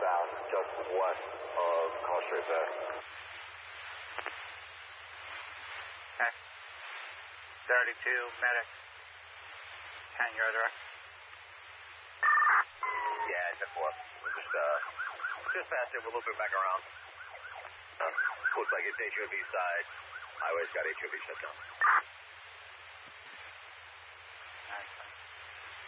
south, just west of College Bay. Okay. 32, medic. 10, you're direct. Yeah, it's a 4. We're just past it. We'll loop it back around. Looks like it's HOV side. Highway's got HOV shut down.